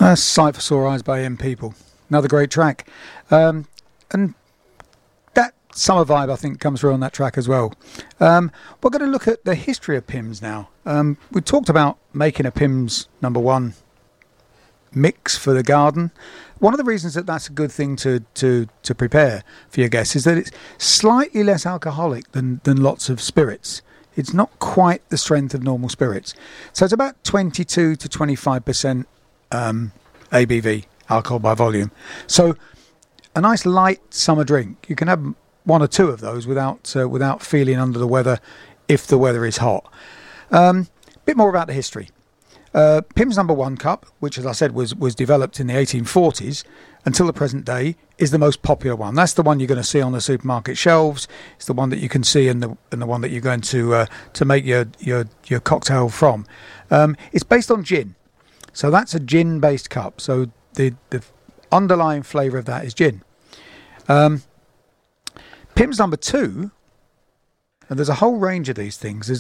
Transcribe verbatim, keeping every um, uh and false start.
Uh, Sight for Sore Eyes by M People. Another great track. Um, and that summer vibe, I think, comes through on that track as well. Um, we're going to look at the history of Pimm's now. Um, we talked about making a Pimm's number one mix for the garden. One of the reasons that that's a good thing to, to, to prepare for your guests is that it's slightly less alcoholic than, than lots of spirits. It's not quite the strength of normal spirits. So it's about twenty-two to twenty-five percent um, A B V, alcohol by volume. So a nice light summer drink. You can have one or two of those without uh, without feeling under the weather if the weather is hot. A um, bit more about the history. Uh, Pimm's number one cup, which as I said was, was developed in the eighteen forties until the present day, is the most popular one. That's the one you're going to see on the supermarket shelves. It's the one that you can see and the and the one that you're going to uh, to make your, your, your cocktail from. Um, it's based on gin. So that's a gin-based cup. So the, the underlying flavour of that is gin. Um, Pimm's number two, and there's a whole range of these things. There's